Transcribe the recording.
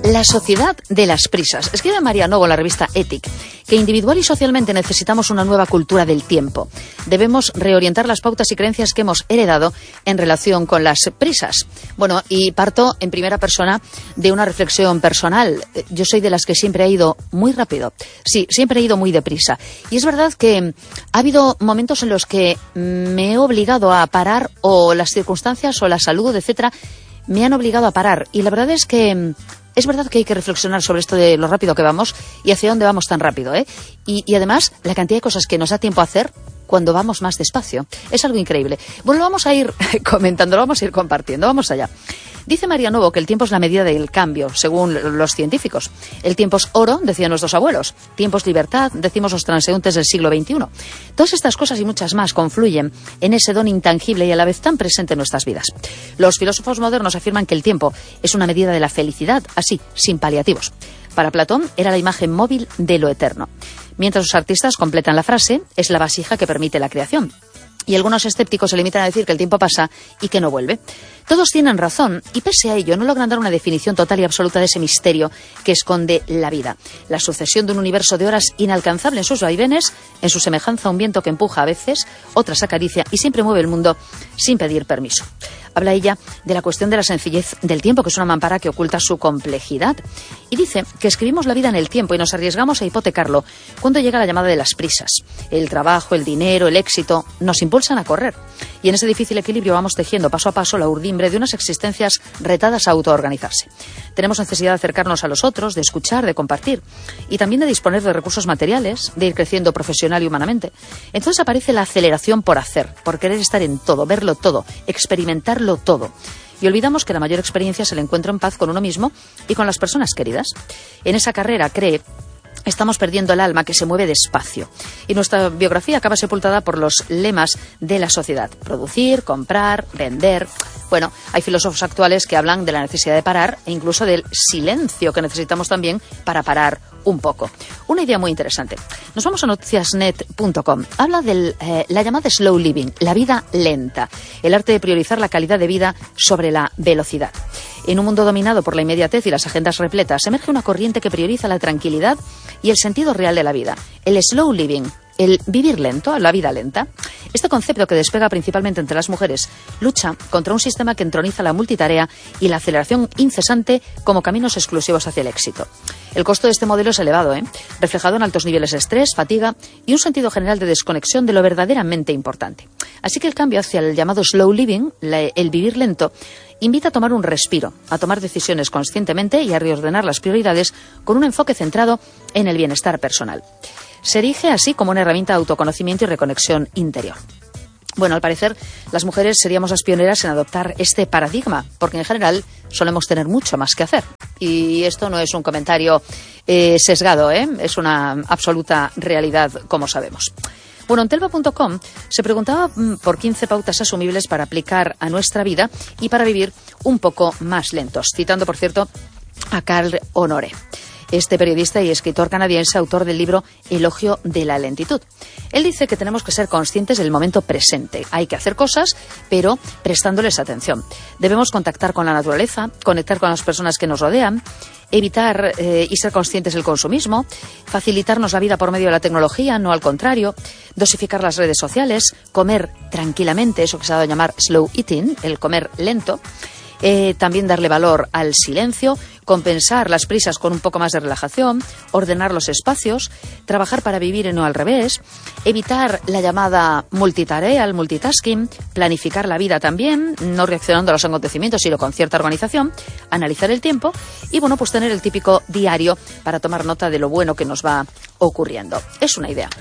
La sociedad de las prisas. Escribe María Novo en la revista Ethic que individual y socialmente necesitamos una nueva cultura del tiempo. Debemos reorientar las pautas y creencias que hemos heredado en relación con las prisas. Bueno, y parto en primera persona de una reflexión personal. Yo soy de las que siempre he ido muy rápido. Sí, siempre he ido muy deprisa. Y es verdad que ha habido momentos en los que me he obligado a parar, o las circunstancias o la salud, etcétera, me han obligado a parar. Y la verdad es que es verdad que hay que reflexionar sobre esto de lo rápido que vamos y hacia dónde vamos tan rápido, ¿eh? Y además, la cantidad de cosas que nos da tiempo a hacer cuando vamos más despacio. Es algo increíble. Bueno, lo vamos a ir comentando, lo vamos a ir compartiendo. Vamos allá. Dice María Novo que el tiempo es la medida del cambio, según los científicos. El tiempo es oro, decían nuestros abuelos. Tiempo es libertad, decimos los transeúntes del siglo XXI. Todas estas cosas y muchas más confluyen en ese don intangible y a la vez tan presente en nuestras vidas. Los filósofos modernos afirman que el tiempo es una medida de la felicidad, así, sin paliativos. Para Platón era la imagen móvil de lo eterno. Mientras los artistas completan la frase, es la vasija que permite la creación. Y algunos escépticos se limitan a decir que el tiempo pasa y que no vuelve. Todos tienen razón y pese a ello no logran dar una definición total y absoluta de ese misterio que esconde la vida. La sucesión de un universo de horas inalcanzable en sus vaivenes, en su semejanza a un viento que empuja a veces, otras acaricia y siempre mueve el mundo sin pedir permiso. Habla ella de la cuestión de la sencillez del tiempo, que es una mampara que oculta su complejidad. Y dice que escribimos la vida en el tiempo y nos arriesgamos a hipotecarlo cuando llega la llamada de las prisas. El trabajo, el dinero, el éxito nos impulsan a correr. Y en ese difícil equilibrio vamos tejiendo paso a paso la urdimbre de unas existencias retadas a autoorganizarse. Tenemos necesidad de acercarnos a los otros, de escuchar, de compartir y también de disponer de recursos materiales, de ir creciendo profesional y humanamente. Entonces aparece la aceleración por hacer, por querer estar en todo, verlo todo, experimentarlo todo. Y olvidamos que la mayor experiencia es el encuentro en paz con uno mismo y con las personas queridas. En esa carrera, cree, estamos perdiendo el alma que se mueve despacio. Y nuestra biografía acaba sepultada por los lemas de la sociedad. Producir, comprar, vender. Bueno, hay filósofos actuales que hablan de la necesidad de parar e incluso del silencio que necesitamos también para parar un poco. Una idea muy interesante. Nos vamos a noticiasnet.com. Habla de la llamada slow living, la vida lenta, el arte de priorizar la calidad de vida sobre la velocidad. En un mundo dominado por la inmediatez y las agendas repletas, emerge una corriente que prioriza la tranquilidad y el sentido real de la vida. El slow living, el vivir lento, la vida lenta. Este concepto, que despega principalmente entre las mujeres, lucha contra un sistema que entroniza la multitarea y la aceleración incesante como caminos exclusivos hacia el éxito. El costo de este modelo es elevado, reflejado en altos niveles de estrés, fatiga y un sentido general de desconexión de lo verdaderamente importante. Así que el cambio hacia el llamado slow living, el vivir lento, invita a tomar un respiro, a tomar decisiones conscientemente y a reordenar las prioridades con un enfoque centrado en el bienestar personal. Se erige así como una herramienta de autoconocimiento y reconexión interior. Bueno, al parecer, las mujeres seríamos las pioneras en adoptar este paradigma, porque en general solemos tener mucho más que hacer. Y esto no es un comentario sesgado, es una absoluta realidad, como sabemos. Bueno, en telva.com se preguntaba por 15 pautas asumibles para aplicar a nuestra vida y para vivir un poco más lentos, citando, por cierto, a Carl Honore, este periodista y escritor canadiense, autor del libro Elogio de la lentitud. Él dice que tenemos que ser conscientes del momento presente. Hay que hacer cosas, pero prestándoles atención. Debemos contactar con la naturaleza, conectar con las personas que nos rodean, evitar y ser conscientes del consumismo, facilitarnos la vida por medio de la tecnología, no al contrario, dosificar las redes sociales, comer tranquilamente, eso que se ha dado a llamar slow eating, el comer lento. También darle valor al silencio, compensar las prisas con un poco más de relajación, ordenar los espacios, trabajar para vivir y no al revés, evitar la llamada multitarea, el multitasking, planificar la vida también, no reaccionando a los acontecimientos, sino con cierta organización, analizar el tiempo y, bueno, pues tener el típico diario para tomar nota de lo bueno que nos va ocurriendo. Es una idea.